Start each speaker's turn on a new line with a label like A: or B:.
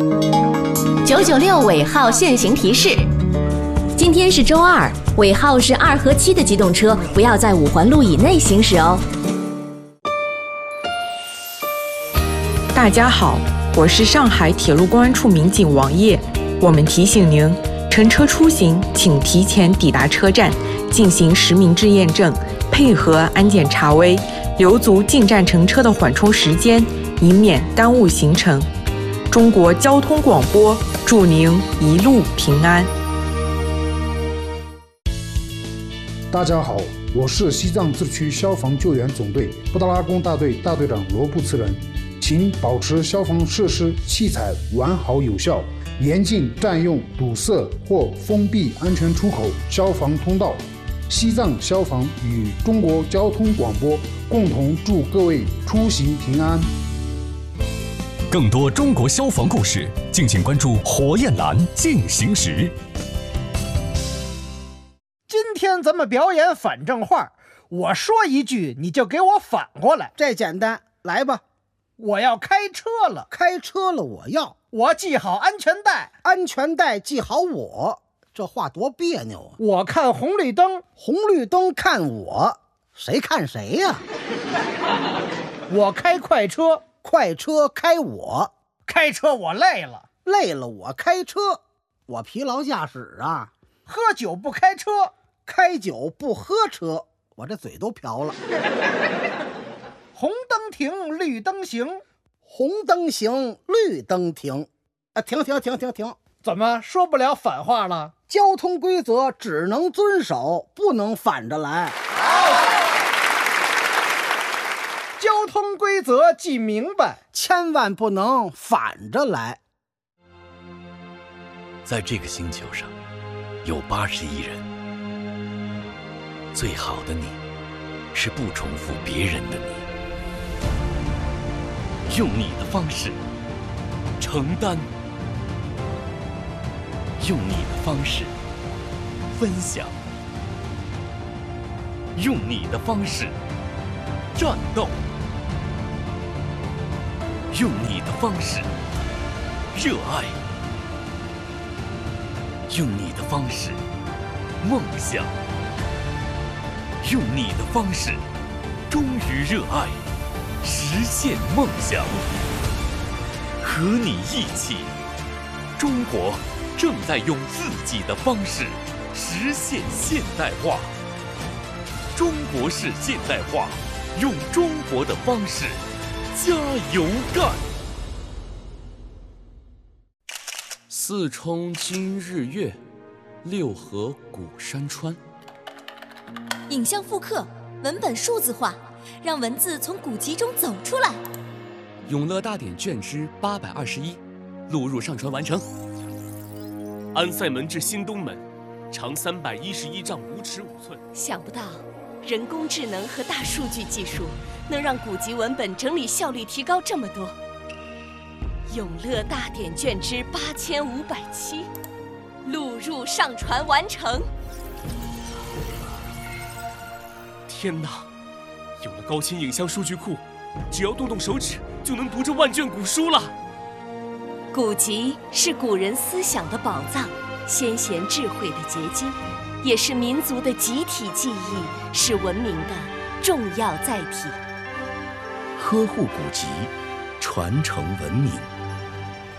A: 996尾号限行提示：今天是周二，尾号是2和7的机动车不要在5环路以内行驶哦。
B: 大家好，我是上海铁路公安处民警王烨。我们提醒您，乘车出行请提前抵达车站，进行实名制验证，配合安检查微，留足进站乘车的缓冲时间，以免耽误行程。中国交通广播祝您一路平安。
C: 大家好，我是西藏自治区消防救援总队布达拉宫大队大队长罗布茨人。请保持消防设施器材完好有效，严禁占用堵塞或封闭安全出口、消防通道。西藏消防与中国交通广播共同祝各位出行平安。
D: 更多中国消防故事，敬请关注火焰蓝进行时。
E: 今天咱们表演反正话，我说一句你就给我反过来。
F: 这简单，来吧。
E: 我要开车了，
F: 开车了
E: 我系好安全带，
F: 安全带系好我，这话多别扭啊！
E: 我看红绿灯，
F: 红绿灯看我，谁看谁呀？
E: 我开快车，
F: 快车开我，
E: 开车我累了，
F: 累了我开车，我疲劳驾驶啊！
E: 喝酒不开车，
F: 开酒不喝车，我这嘴都瓢了。
E: 红灯停，绿灯行，
F: 红灯行，绿灯停。停！
E: 怎么说不了反话了？
F: 交通规则只能遵守，不能反着来。
E: 交通规则记明白，
F: 千万不能反着来。
G: 在这个星球上，有80亿人，最好的你，是不重复别人的你。用你的方式承担，用你的方式分享，用你的方式战斗，用你的方式热爱，用你的方式梦想，用你的方式忠于热爱，实现梦想。和你一起，中国正在用自己的方式实现现代化。中国式现代化，用中国的方式加油干。
H: 四冲今日月，六合古山川。
I: 影像复刻，文本数字化，让文字从古籍中走出来。
H: 永乐大典卷之821，录入上传完成。
J: 安塞门至新东门，长311丈5尺5寸。
I: 想不到，人工智能和大数据技术能让古籍文本整理效率提高这么多。永乐大典卷之8507，录入上传完成。
J: 天哪！有了高清影像数据库，只要动动手指就能读这万卷古书了。
I: 古籍是古人思想的宝藏，先贤智慧的结晶，也是民族的集体记忆，是文明的重要载体。
G: 呵护古籍，传承文明。